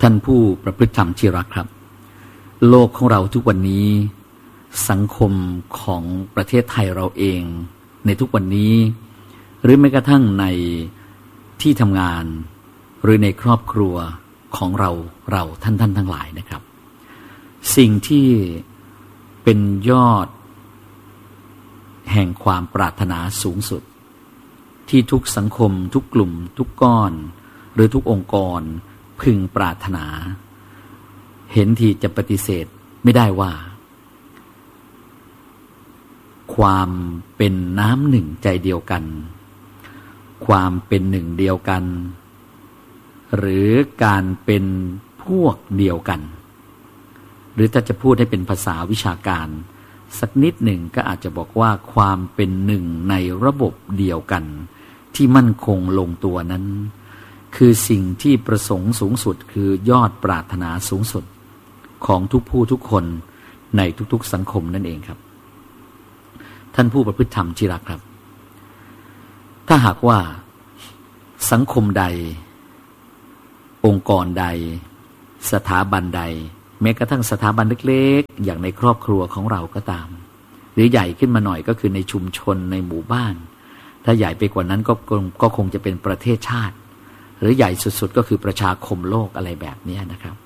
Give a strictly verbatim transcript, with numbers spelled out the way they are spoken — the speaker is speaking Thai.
ท่านผู้ประพฤติธรรมที่รักครับโลกของเราทุกวันนี้สังคมของประเทศไทยเราเองในทุกวันนี้หรือแม้กระทั่งในที่ทำงานหรือในครอบครัวของเราเราท่านท่านทั้งหลายนะครับสิ่งที่เป็นยอดแห่งความปรารถนาสูงสุดที่ทุกสังคมทุกกลุ่มทุกก้อนหรือทุกองค์กรพึงปรารถนาเห็นที่จะปฏิเสธไม่ได้ว่าความเป็นน้ำหนึ่งใจเดียวกันความเป็นหนึ่งเดียวกันหรือการเป็นพวกเดียวกันหรือถ้าจะพูดให้เป็นภาษาวิชาการสักนิดหนึ่งก็อาจจะบอกว่าความเป็นหนึ่งในระบบเดียวกันที่มั่นคงลงตัวนั้นคือสิ่งที่ประสงค์สูงสุดคือยอดปรารถนาสูงสุดของทุกผู้ทุกคนในทุกๆสังคมนั่นเองครับท่านผู้ประพฤติธรรมที่รักครับถ้าหากว่าสังคมใดองค์กรใดสถาบันใดแม้กระทั่งสถาบันเล็กๆอย่างในครอบครัวของเราก็ตามหรือใหญ่ขึ้นมาหน่อยก็คือในชุมชนในหมู่บ้านถ้าใหญ่ไปกว่านั้นก็ก็คงจะเป็นประเทศชาติหรือใหญ่สุดๆก็คือประชาคมโลกอะไรแบบนี้นะครับ